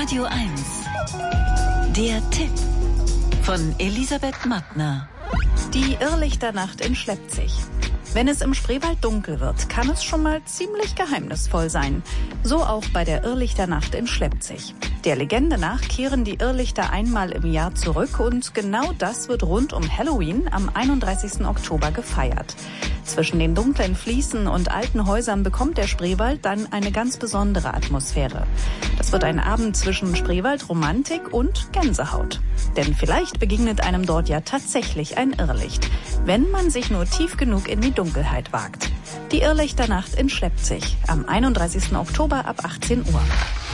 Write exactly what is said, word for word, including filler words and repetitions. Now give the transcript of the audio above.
Radio eins. Der Tipp von Elisabeth Mattner. Die Irrlichternacht in Schleppzig. Wenn es im Spreewald dunkel wird, kann es schon mal ziemlich geheimnisvoll sein. So auch bei der Irrlichternacht in Schleppzig. Der Legende nach kehren die Irrlichter einmal im Jahr zurück und genau das wird rund um Halloween am einunddreißigsten Oktober gefeiert. Zwischen den dunklen Fliesen und alten Häusern bekommt der Spreewald dann eine ganz besondere Atmosphäre. Das wird ein Abend zwischen Spreewaldromantik und Gänsehaut. Denn vielleicht begegnet einem dort ja tatsächlich ein Irrlicht, wenn man sich nur tief genug in die Dunkelheit wagt. Die Irrlichternacht in Schleppzig am einunddreißigsten Oktober ab achtzehn Uhr.